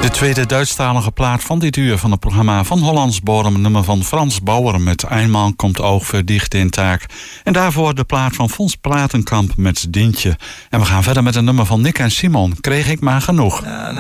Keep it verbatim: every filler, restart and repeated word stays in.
De tweede Duitsstalige plaat van dit uur van het programma Van Hollands Bodem, een nummer van Frans Bauer met Eenmaal komt oog verdicht in taak. En daarvoor de plaat van Fons Platenkamp met Dintje. En we gaan verder met een nummer van Nick en Simon, Kreeg ik maar genoeg.